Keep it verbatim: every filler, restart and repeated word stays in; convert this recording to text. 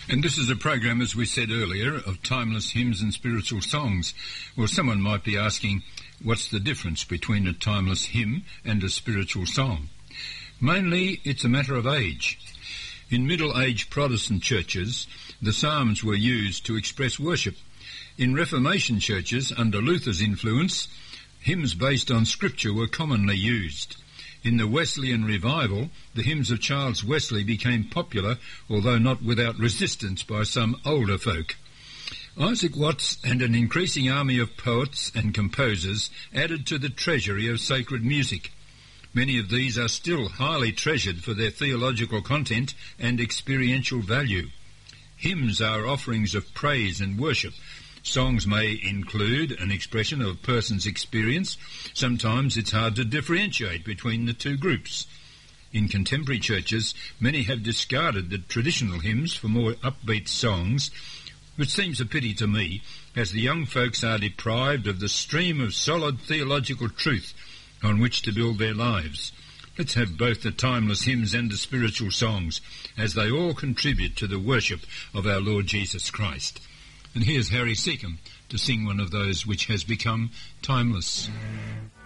And this is a program, as we said earlier, of timeless hymns and spiritual songs. Well, someone might be asking, what's the difference between a timeless hymn and a spiritual song? Mainly, it's a matter of age. In Middle-Age Protestant churches, the Psalms were used to express worship. In Reformation churches, under Luther's influence, hymns based on Scripture were commonly used. In the Wesleyan revival, the hymns of Charles Wesley became popular, although not without resistance by some older folk. Isaac Watts and an increasing army of poets and composers added to the treasury of sacred music. Many of these are still highly treasured for their theological content and experiential value. Hymns are offerings of praise and worship. Songs may include an expression of a person's experience. Sometimes it's hard to differentiate between the two groups. In contemporary churches, many have discarded the traditional hymns for more upbeat songs, which seems a pity to me, as the young folks are deprived of the stream of solid theological truth on which to build their lives. Let's have both the timeless hymns and the spiritual songs, as they all contribute to the worship of our Lord Jesus Christ. And here's Harry Seacombe to sing one of those which has become timeless.